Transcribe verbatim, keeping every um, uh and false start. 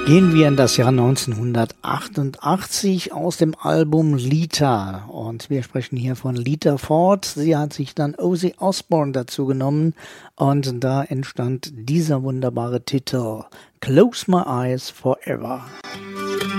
Gehen wir in das Jahr neunzehnhundertachtundachtzig aus dem Album Lita. Und wir sprechen hier von Lita Ford. Sie hat sich dann Ozzy Osbourne dazu genommen. Und da entstand dieser wunderbare Titel Close My Eyes Forever.